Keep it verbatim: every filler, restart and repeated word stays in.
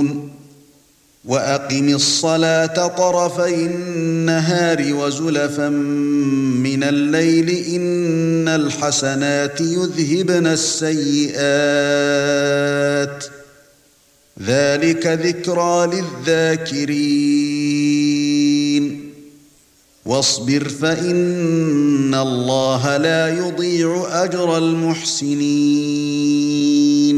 وَأَقِمِ الصَّلَاةَ طَرَفَيِ النَّهَارِ وَزُلَفًا مِنَ اللَّيْلِ إِنَّ الْحَسَنَاتِ يُذْهِبْنَ السَّيِّئَاتِ ذَلِكَ ذِكْرَى لِلذَّاكِرِينَ وَاصْبِرْ فَإِنَّ اللَّهَ لَا يُضِيعُ أَجْرَ الْمُحْسِنِينَ